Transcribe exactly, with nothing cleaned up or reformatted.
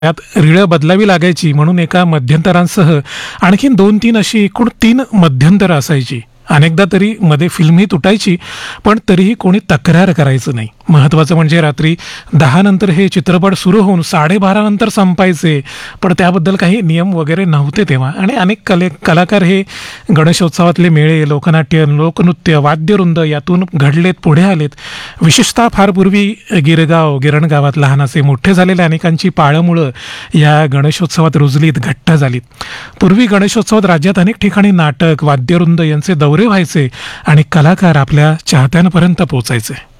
त्यात रिळं बदलावी लागायची म्हणून एका मध्यंतरांसह आणखीन दोन तीन अशी एकूण तीन मध्यंतरं असायची. अनेकदा तरी मध्ये फिल्मही तुटायची, पण तरीही कोणी तक्रार करायचं नाही. महत्त्वाचं म्हणजे रात्री दहा नंतर हे चित्रपट सुरू होऊन साडेबारा नंतर संपायचे, पण त्याबद्दल काही नियम वगैरे नव्हते तेव्हा. आणि अनेक कले कलाकार हे गणेशोत्सवातले मेळे, लोकनाट्य, लोकनृत्य, वाद्यवृंद यातून घडलेत, पुढे आलेत. विशेषतः फार पूर्वी गिरगाव, गिरणगावात लहान असे मोठे झालेल्या अनेकांची पाळंमुळं या गणेशोत्सवात रुजलीत, घट्ट झालीत. पूर्वी गणेशोत्सवात राज्यात अनेक ठिकाणी नाटक, वाद्यवृंद यांचे दौरे व्हायचे आणि कलाकार आपल्या चाहत्यांपर्यंत पोचायचे.